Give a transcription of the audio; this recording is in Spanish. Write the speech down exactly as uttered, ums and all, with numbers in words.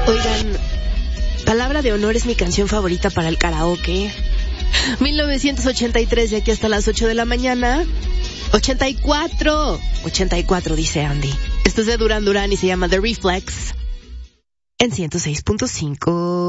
Oigan, Palabra de Honor es mi canción favorita para el karaoke. mil novecientos ochenta y tres, de aquí hasta las ocho de la mañana. ochenta y cuatro. ochenta y cuatro, dice Andy. Esto es de Duran Duran y se llama The Reflex. En ciento seis punto cinco.